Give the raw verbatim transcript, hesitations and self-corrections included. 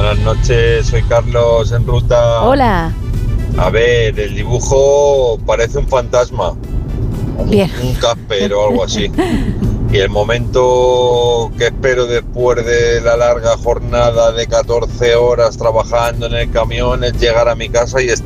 Buenas noches, soy Carlos en ruta. Hola. A ver, el dibujo parece un fantasma. Bien. Un Casper o algo así. Y el momento que espero después de la larga jornada de catorce horas trabajando en el camión es llegar a mi casa y estar